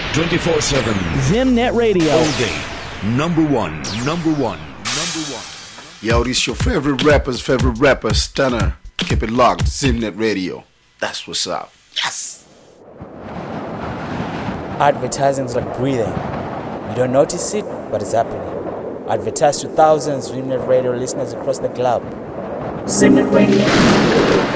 24/7. Zimnet Radio. All day. Number one. Yo, this your favorite rapper, Stunner. Keep it locked, Zimnet Radio. That's what's up. Yes! Advertising is like breathing. You don't notice it, but it's happening. Advertise to thousands of Zimnet Radio listeners across the globe. Zimnet Radio.